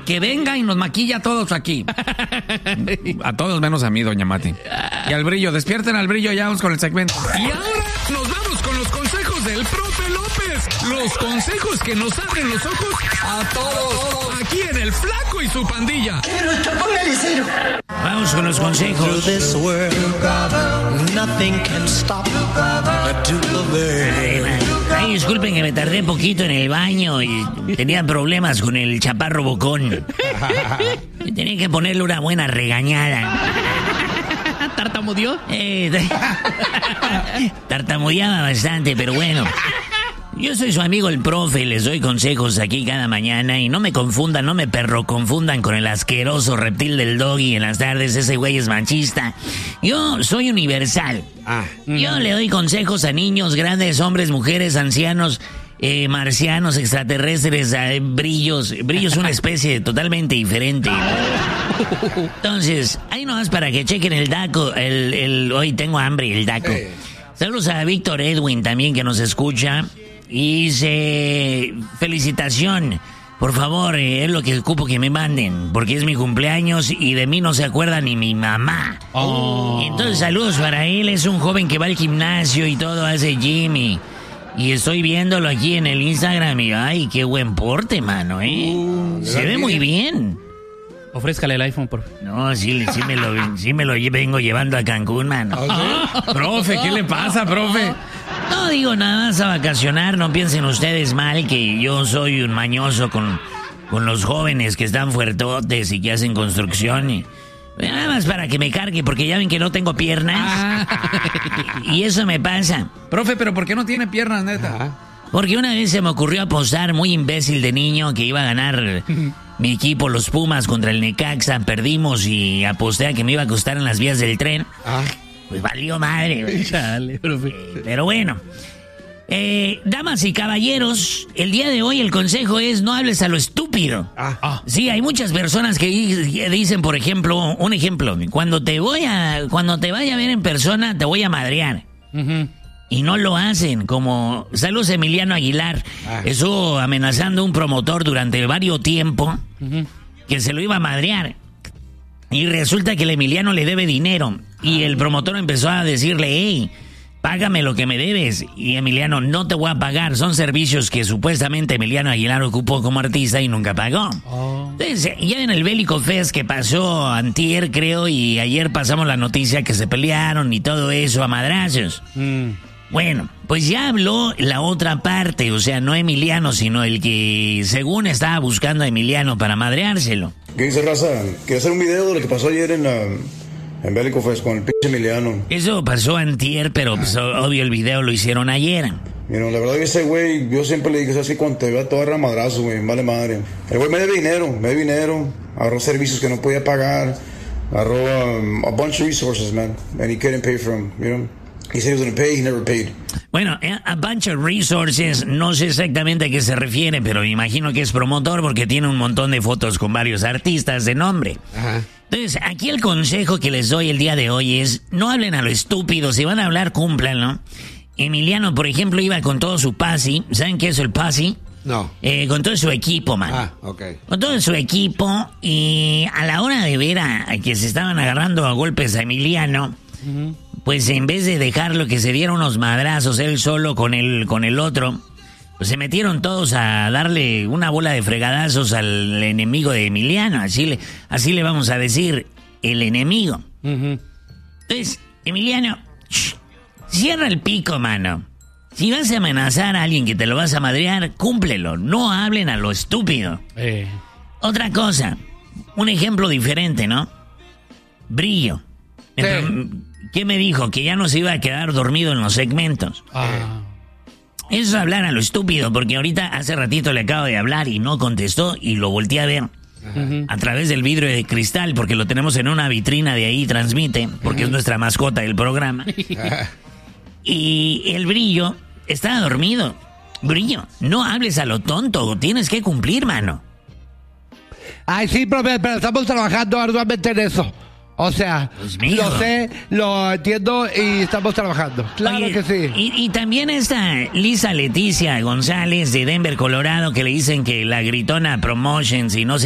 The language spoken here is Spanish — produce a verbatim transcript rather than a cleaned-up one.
que venga y nos maquilla a todos aquí. A todos menos a mí, doña Mati. Y al Brillo, despierten al Brillo, ya vamos con el segmento. Y ahora nos vamos con los consejos del profe López. Los consejos que nos abren los ojos a todos. Aquí en El Flaco y su pandilla. Pero póngale cero. Vamos con los consejos. Ay, disculpen que me tardé poquito en el baño y tenía problemas con el chaparro bocón. Tenía que ponerle una buena regañada. ¿Tartamudeó? Eh, tartamudeaba bastante, pero bueno. Yo soy su amigo el profe y les doy consejos aquí cada mañana. Y no me confundan, no me perro confundan con el asqueroso reptil del Doggy en las tardes. Ese güey es machista. Yo soy universal. Ah. Yo le doy consejos a niños, grandes, hombres, mujeres, ancianos, eh, marcianos, extraterrestres, eh, brillos. Brillo es una especie totalmente diferente. Entonces, ahí nomás para que chequen el daco. El, el, hoy tengo hambre, el daco. Saludos a Víctor Edwin también que nos escucha. Y dice, felicitación, por favor, eh, es lo que ocupo que me manden, porque es mi cumpleaños y de mí no se acuerda ni mi mamá. Oh. Entonces saludos para él, es un joven que va al gimnasio y todo, hace gym y, y estoy viéndolo aquí en el Instagram y ay, qué buen porte, mano, ¿eh? Uh, se ve muy bien. Ofrézcale el iPhone, por favor. No, sí, sí, me lo, sí me lo vengo llevando a Cancún, mano. ¿Okay? Profe, ¿qué le pasa, profe? No, digo, nada más a vacacionar. No piensen ustedes mal que yo soy un mañoso con, con los jóvenes que están fuertotes y que hacen construcción. Y, nada más para que me cargue, porque ya ven que no tengo piernas. Ah. Y, y eso me pasa. Profe, ¿pero por qué no tiene piernas, neta? Ajá. Porque una vez se me ocurrió apostar, muy imbécil de niño, que iba a ganar mi equipo, los Pumas, contra el Necaxa. Perdimos y aposté a que me iba a acostar en las vías del tren. Ah. Pues valió madre. Chale, profe. Eh, pero bueno. Eh, damas y caballeros, el día de hoy el consejo es no hables a lo estúpido. Ah. Sí, hay muchas personas que dicen, por ejemplo, un ejemplo, cuando te voy a, cuando te vaya a ver en persona, te voy a madrear. Uh-huh. Y no lo hacen, como saludos Emiliano Aguilar. Ah. Estuvo amenazando a un promotor durante varios tiempo uh-huh. que se lo iba a madrear. Y resulta que el Emiliano le debe dinero. Y el promotor empezó a decirle, hey, págame lo que me debes. Y Emiliano, no te voy a pagar. Son servicios que supuestamente Emiliano Aguilar ocupó como artista y nunca pagó. Oh. Entonces, ya en el Bélico Fest que pasó antier, creo, y ayer pasamos la noticia que se pelearon y todo eso a madrazos. Mm. Bueno, pues ya habló la otra parte, o sea, no Emiliano, sino el que según estaba buscando a Emiliano para madreárselo. ¿Qué dice, raza? Quiero hacer un video de lo que pasó ayer en, uh, en Bélico Fest con el pinche Emiliano. Eso pasó antier, pero pues, obvio el video lo hicieron ayer. Mira, la verdad que ese güey, yo siempre le dije, ¿sabes qué? Cuando te vea todo agarra madrazo, güey, vale madre. El güey me debe dinero, me debe dinero, agarró servicios que no podía pagar, agarró um, a bunch of resources, man, and he couldn't pay for them, you know? He said he was going to pay, he never paid. Bueno, a bunch of resources, no sé exactamente a qué se refiere, pero me imagino que es promotor porque tiene un montón de fotos con varios artistas de nombre. Ajá. Entonces, aquí el consejo que les doy el día de hoy es, no hablen a lo estúpido, si van a hablar, cúmplanlo. Emiliano, por ejemplo, iba con todo su pasi, ¿saben qué es el pasi? No. Eh, con todo su equipo, man. Ah, ok. Con todo su equipo, y a la hora de ver a, a que se estaban agarrando a golpes a Emiliano... Uh-huh. Pues en vez de dejarlo que se diera unos madrazos él solo con el, con el otro, pues se metieron todos a darle una bola de fregadazos al enemigo de Emiliano. Así le, así le vamos a decir, el enemigo. Uh-huh. Entonces, Emiliano, shh, cierra el pico, mano. Si vas a amenazar a alguien que te lo vas a madrear, cúmplelo. No hablen a lo estúpido. Eh. Otra cosa, un ejemplo diferente, ¿no? Brillo. Sí. ¿Qué me dijo? Que ya no se iba a quedar dormido en los segmentos. Ah. Eso es hablar a lo estúpido, porque ahorita hace ratito le acabo de hablar y no contestó y lo volteé a ver. Uh-huh. A través del vidrio de cristal, porque lo tenemos en una vitrina de ahí, transmite, porque uh-huh. es nuestra mascota del programa. Y el Brillo estaba dormido. Brillo, no hables a lo tonto, tienes que cumplir, mano. Ay, sí, profe, pero estamos trabajando arduamente en eso. O sea, pues lo sé, lo entiendo y estamos trabajando. Claro. Oye, que sí. Y, y también esta Lisa Leticia González de Denver, Colorado, que le dicen que la gritona Promotions y no sé